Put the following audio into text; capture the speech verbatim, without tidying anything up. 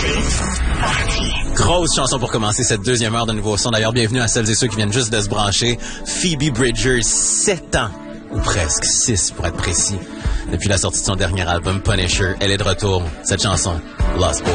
C'est parti. Grosse chanson pour commencer cette deuxième heure de Nouveau Son. D'ailleurs, bienvenue à celles et ceux qui viennent juste de se brancher. Phoebe Bridgers, sept ans, ou presque six pour être précis. Depuis la sortie de son dernier album, Punisher, elle est de retour. Cette chanson, Lost Boy.